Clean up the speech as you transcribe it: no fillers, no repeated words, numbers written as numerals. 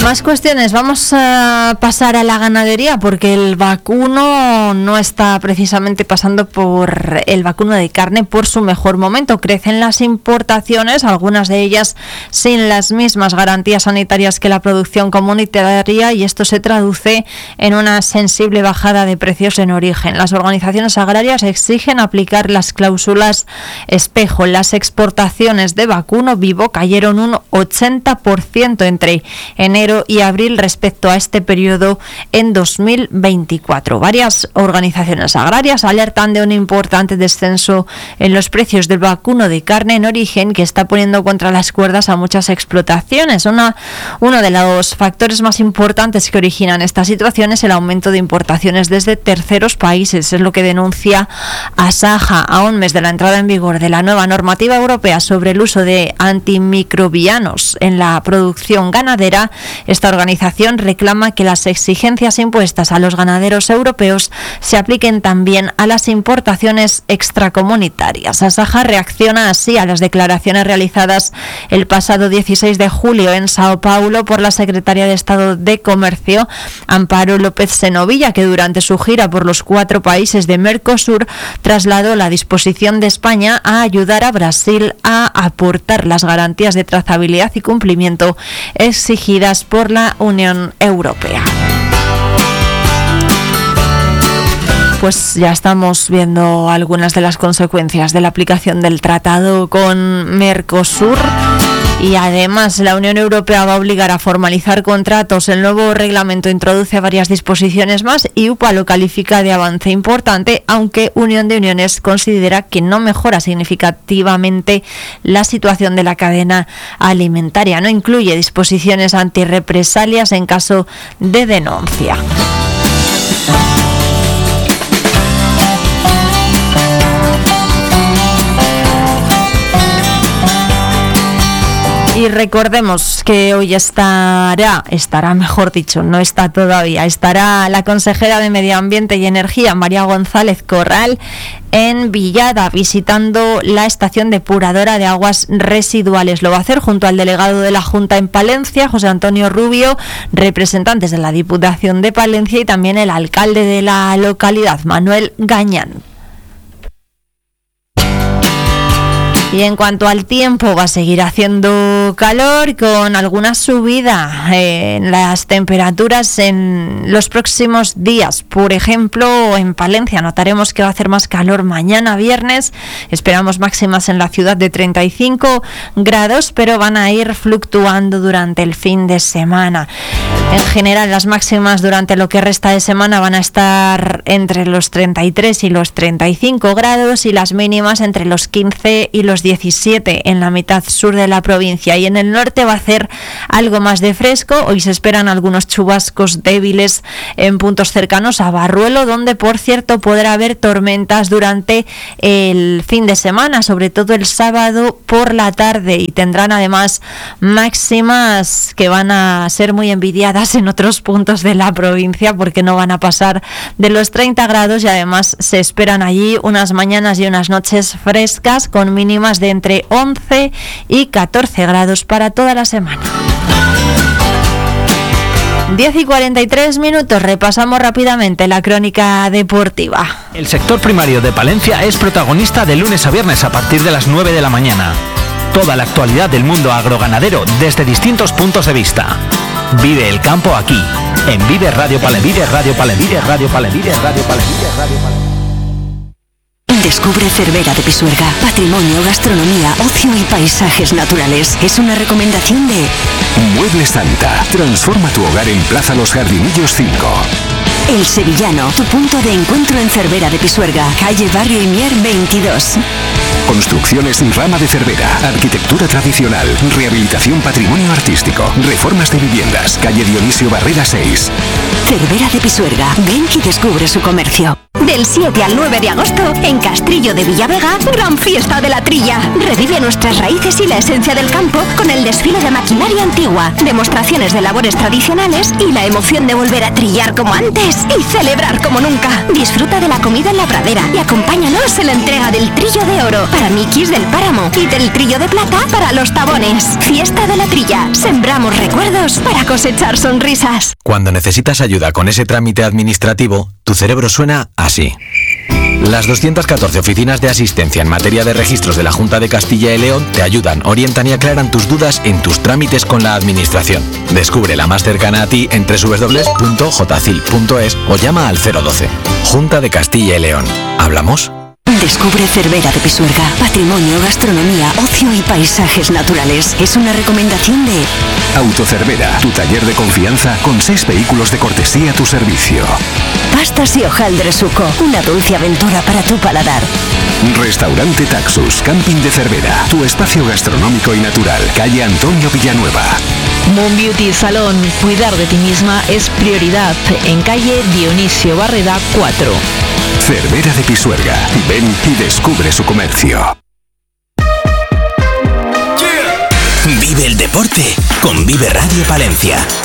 Más cuestiones. Vamos a pasar a la ganadería porque el vacuno no está precisamente pasando por el vacuno de carne por su mejor momento. Crecen las importaciones, algunas de ellas sin las mismas garantías sanitarias que la producción comunitaria, y esto se traduce en una sensible bajada de precios en origen. Las organizaciones agrarias exigen aplicar las cláusulas espejo. Las exportaciones de vacuno vivo cayeron un 80% entre enero y abril respecto a este periodo en 2024. Varias organizaciones agrarias alertan de un importante descenso en los precios del vacuno de carne en origen que está poniendo contra las cuerdas a muchas explotaciones. Uno de los factores más importantes que originan esta situación es el aumento de importaciones desde terceros países. Es lo que denuncia Asaja a un mes de la entrada en vigor de la nueva normativa europea sobre el uso de antimicrobianos en la producción ganadera. Esta organización reclama que las exigencias impuestas a los ganaderos europeos se apliquen también a las importaciones extracomunitarias. Asaja reacciona así a las declaraciones realizadas el pasado 16 de julio en Sao Paulo por la secretaria de Estado de Comercio, Amparo López Senovilla, que durante su gira por los 4 países de Mercosur trasladó la disposición de España a ayudar a Brasil a aportar las garantías de trazabilidad y cumplimiento exigidas por la Unión Europea. Pues ya estamos viendo algunas de las consecuencias de la aplicación del tratado con Mercosur. Y además la Unión Europea va a obligar a formalizar contratos. El nuevo reglamento introduce varias disposiciones más y UPA lo califica de avance importante, aunque Unión de Uniones considera que no mejora significativamente la situación de la cadena alimentaria. No incluye disposiciones antirrepresalias en caso de denuncia. Y recordemos que hoy estará mejor dicho, no está todavía, estará la consejera de Medio Ambiente y Energía, María González Corral, en Villada, visitando la estación depuradora de aguas residuales. Lo va a hacer junto al delegado de la Junta en Palencia, José Antonio Rubio, representantes de la Diputación de Palencia y también el alcalde de la localidad, Manuel Gañán. Y en cuanto al tiempo, va a seguir haciendo calor con alguna subida en las temperaturas en los próximos días. Por ejemplo, en Palencia notaremos que va a hacer más calor mañana viernes. Esperamos máximas en la ciudad de 35 grados, pero van a ir fluctuando durante el fin de semana. En general, las máximas durante lo que resta de semana van a estar entre los 33 y los 35 grados y las mínimas entre los 15 y los 17 en la mitad sur de la provincia, y en el norte va a hacer algo más de fresco. Hoy se esperan algunos chubascos débiles en puntos cercanos a Barruelo, donde por cierto podrá haber tormentas durante el fin de semana, sobre todo el sábado por la tarde, y tendrán además máximas que van a ser muy envidiadas en otros puntos de la provincia porque no van a pasar de los 30 grados y además se esperan allí unas mañanas y unas noches frescas con mínimas de entre 11 y 14 grados para toda la semana. 10:43, repasamos rápidamente la crónica deportiva. El sector primario de Palencia es protagonista de lunes a viernes a partir de las 9 de la mañana. Toda la actualidad del mundo agroganadero desde distintos puntos de vista. Vive el campo aquí, en Vive Radio Palencia. Vive Radio Palencia. Vive Radio Palencia. Vive Radio Palencia. Vive Radio Palencia. Descubre Cervera de Pisuerga. Patrimonio, gastronomía, ocio y paisajes naturales. Es una recomendación de Muebles Santa. Transforma tu hogar en Plaza Los Jardinillos 5. El Sevillano, tu punto de encuentro en Cervera de Pisuerga, calle Barrio Imier 22. Construcciones Rama de Cervera, arquitectura tradicional, rehabilitación patrimonio artístico, reformas de viviendas, calle Dionisio Barrera 6. Cervera de Pisuerga, ven y descubre su comercio. Del 7 al 9 de agosto, en Castrillo de Villavega, gran fiesta de la trilla. Revive nuestras raíces y la esencia del campo con el desfile de maquinaria antigua, demostraciones de labores tradicionales y la emoción de volver a trillar como antes y celebrar como nunca. Disfruta de la comida en la pradera y acompáñanos en la entrega del Trillo de Oro para Mikis del Páramo y del Trillo de Plata para los Tabones. Fiesta de la Trilla. Sembramos recuerdos para cosechar sonrisas. Cuando necesitas ayuda con ese trámite administrativo, tu cerebro suena así. Las 214 oficinas de asistencia en materia de registros de la Junta de Castilla y León te ayudan, orientan y aclaran tus dudas en tus trámites con la administración. Descubre la más cercana a ti en www.jcil.es o llama al 012. Junta de Castilla y León. ¿Hablamos? Descubre Cervera de Pisuerga. Patrimonio, gastronomía, ocio y paisajes naturales. Es una recomendación de Autocervera, tu taller de confianza con 6 vehículos de cortesía a tu servicio. Pastas y hojaldre Suco. Una dulce aventura para tu paladar. Restaurante Taxus, Camping de Cervera, tu espacio gastronómico y natural. Calle Antonio Villanueva. Moon Beauty Salón. Cuidar de ti misma es prioridad. En calle Dionisio Barreda 4. Cervera de Pisuerga. Ven y descubre su comercio. Vive el deporte con Vive Radio Palencia.